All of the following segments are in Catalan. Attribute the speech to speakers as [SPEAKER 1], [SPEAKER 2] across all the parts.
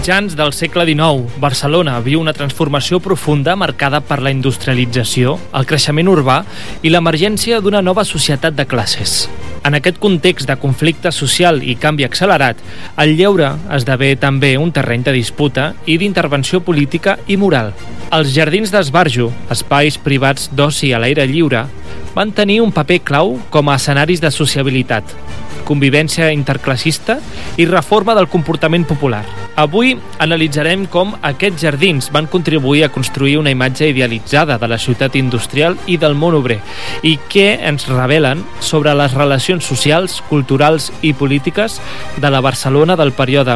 [SPEAKER 1] mitjans del segle XIX, Barcelona viu una transformació profunda marcada per la industrialització, el creixement urbà i l'emergència d'una nova societat de classes. En aquest context de conflicte social i canvi accelerat, el lleure esdevé també un terreny de disputa i d'intervenció política i moral. Els jardins d'Esbarjo, espais privats d'oci a l'aire lliure, van tenir un paper clau com a escenaris de sociabilitat, convivència interclassista i reforma del comportament popular. Avui analitzarem com aquests jardins van contribuir a construir una imatge idealitzada de la ciutat industrial i del món obrer i què ens revelen sobre les relacions socials, culturals i polítiques de la Barcelona del període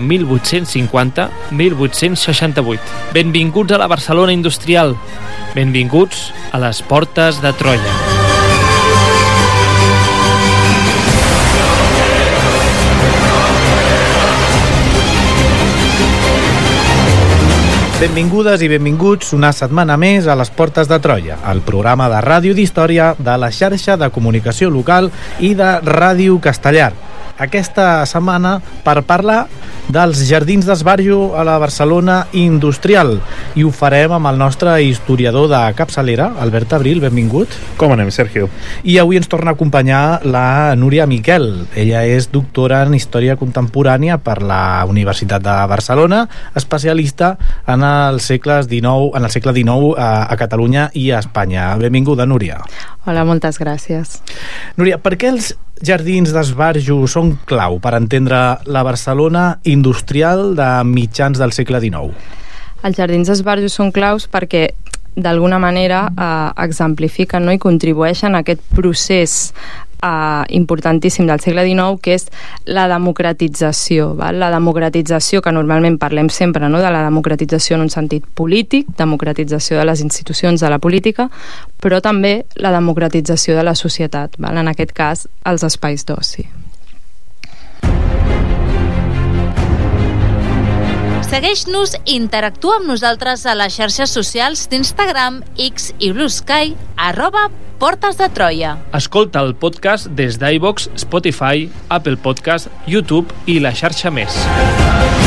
[SPEAKER 1] 1850-1868. Benvinguts a la Barcelona industrial. Benvinguts a les portes de Troia.
[SPEAKER 2] Benvingudes i benvinguts una setmana més a les Portes de Troia, el programa de ràdio d'història de la xarxa de comunicació local i de Ràdio Castellar. Aquesta setmana per parlar dels jardins d'Esbarjo a la Barcelona industrial, i ho farem amb el nostre historiador de capçalera, Albert Abril, benvingut.
[SPEAKER 3] Com anem, Sergio?
[SPEAKER 2] I avui ens torna a acompanyar la Núria Miquel. Ella és doctora en Història Contemporània per la Universitat de Barcelona, especialista en el segle XIX a Catalunya i a Espanya. Benvinguda, Núria.
[SPEAKER 4] Hola, moltes gràcies.
[SPEAKER 2] Núria, per què els jardins d'Esbarjo són clau per entendre la Barcelona industrial de mitjans del segle XIX?
[SPEAKER 4] Els jardins d'Esbarjo són claus perquè d'alguna manera exemplifiquen, no? I contribueixen a aquest procés importantíssim del segle XIX, que és la democratització, val? La democratització, que normalment parlem sempre, no? De la democratització en un sentit polític, democratització de les institucions de la política, però també la democratització de la societat, val? En aquest cas, els espais d'oci.
[SPEAKER 5] Segueix-nos i interactua amb nosaltres a les xarxes socials d'Instagram, X i Blue Sky, @Portes de Troia.
[SPEAKER 1] Escolta el podcast des d'iVoox, Spotify, Apple Podcast, YouTube i la xarxa més.